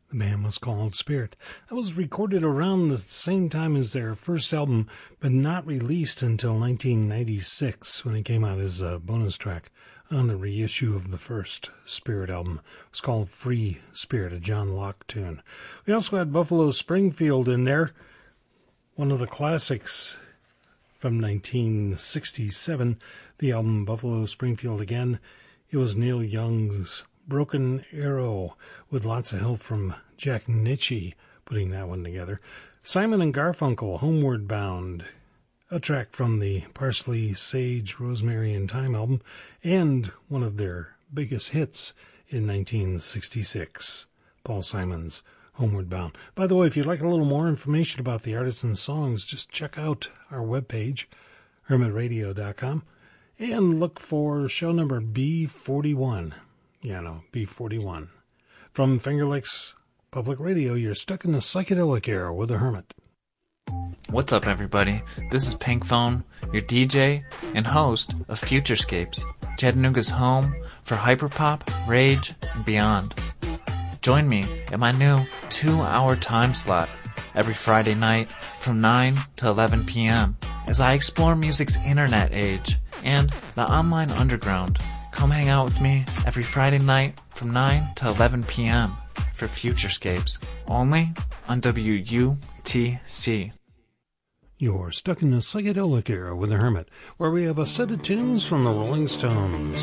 The band was called Spirit. That was recorded around the same time as their first album, but not released until 1996 when it came out as a bonus track on the reissue of the first Spirit album. It was called Free Spirit, a John Locke tune. We also had Buffalo Springfield in there, one of the classics from 1967, the album Buffalo Springfield Again. It was Neil Young's Broken Arrow, with lots of help from Jack Nitzsche putting that one together. Simon and Garfunkel, Homeward Bound, a track from the Parsley, Sage, Rosemary and Thyme album, and one of their biggest hits in 1966, Paul Simon's Homeward Bound. By the way, if you'd like a little more information about the artists and songs, just check out our webpage, hermitradio.com, and look for show number B41. Yeah, no, B41. From Finger Lakes Public Radio, you're stuck in the psychedelic era with the Hermit. What's up, everybody? This is Pink Phone, your DJ and host of Futurescapes, Chattanooga's home for hyperpop, rage, and beyond. Join me in my new 2-hour time slot every Friday night from 9 to 11 p.m. as I explore music's internet age and the online underground. Come hang out with me every Friday night from 9 to 11 p.m. for Futurescapes, only on WUTC. You're stuck in the psychedelic era with the Hermit, where we have a set of tunes from the Rolling Stones.